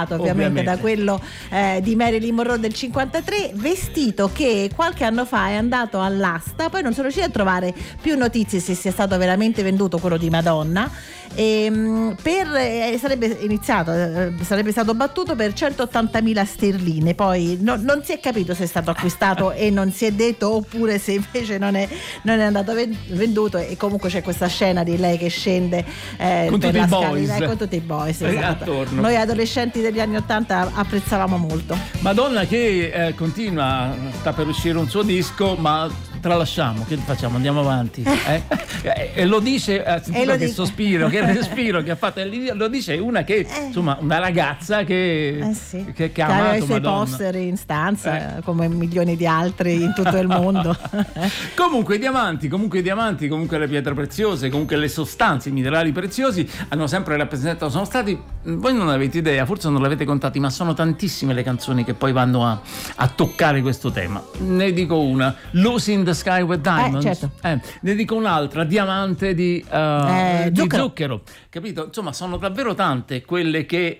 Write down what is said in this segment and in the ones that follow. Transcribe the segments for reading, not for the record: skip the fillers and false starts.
cambiato ovviamente da quello di Marilyn Monroe del 53, vestito che qualche anno fa è andato all'asta, poi non sono riusciti a trovare più notizie se sia stato veramente venduto quello di Madonna, sarebbe stato battuto per 180.000 sterline, poi non si è capito se è stato acquistato e non si è detto, oppure se invece non è andato venduto, e comunque c'è questa scena di lei che scende con per tutti la i scala, boys, con tutti i boys, esatto. Attorno. Noi adolescenti degli anni 80 apprezzavamo molto. Madonna che continua, sta per uscire un suo disco, ma tralasciamo, che facciamo? Andiamo avanti. E lo dice, che sospiro, che respiro che ha fatto, lo dice una che insomma, una ragazza che ha amato i suoi Madonna. poster in stanza come milioni di altri in tutto il mondo. Comunque i diamanti, comunque le pietre preziose, comunque le sostanze, i minerali preziosi hanno sempre rappresentato, sono stati, voi non avete idea, forse non l'avete contati, ma sono tantissime le canzoni che poi vanno a toccare questo tema. Ne dico una, Lucy the Sky with Diamonds, certo. Ne dico un'altra, Diamante di zucchero, capito? Insomma, sono davvero tante quelle che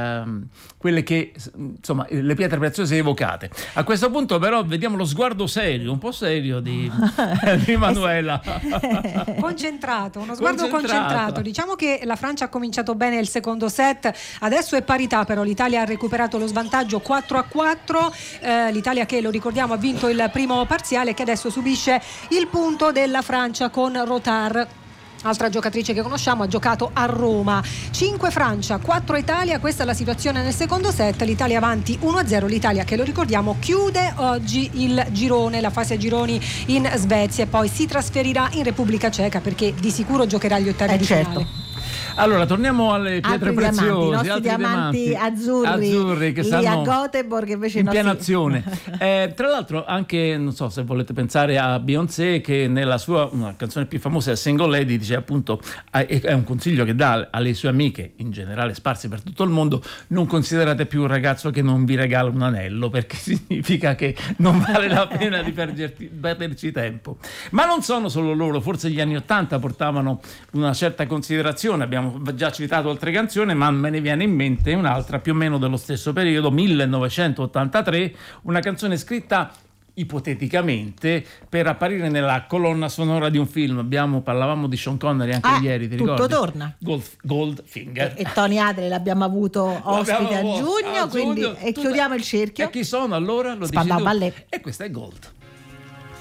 insomma, le pietre preziose evocate. A questo punto però vediamo lo sguardo serio, un po' serio di Manuela. Uno sguardo concentrato. Diciamo che la Francia ha cominciato bene il secondo set, adesso è parità, però l'Italia ha recuperato lo svantaggio 4-4, l'Italia che, lo ricordiamo, ha vinto il primo parziale, che adesso subisce il punto della Francia con Rotard. Altra giocatrice che conosciamo, ha giocato a Roma. 5 Francia, 4 Italia, questa è la situazione nel secondo set, l'Italia avanti 1-0, l'Italia che, lo ricordiamo, chiude oggi il girone, la fase a gironi in Svezia, e poi si trasferirà in Repubblica Ceca, perché di sicuro giocherà gli ottavi di finale. Allora, torniamo alle pietre preziose, i nostri diamanti azzurri che lì stanno a Göteborg, invece in piena azione. Tra l'altro, anche, non so se volete pensare a Beyoncé, che nella sua una canzone più famosa, Single Lady, dice appunto, è un consiglio che dà alle sue amiche, in generale sparse per tutto il mondo: non considerate più un ragazzo che non vi regala un anello, perché significa che non vale la pena di perderci tempo. Ma non sono solo loro, forse gli anni 80 portavano una certa considerazione. Abbiamo già citato altre canzoni, ma me ne viene in mente un'altra più o meno dello stesso periodo, 1983, una canzone scritta ipoteticamente per apparire nella colonna sonora di un film. Parlavamo di Sean Connery anche ieri, ti ricordi? Tutto torna. Goldfinger. E Tony Adler l'abbiamo avuto ospite a giugno, quindi chiudiamo il cerchio. E chi sono allora? Lo Spandau dici tu? Ballet. E questa è Gold.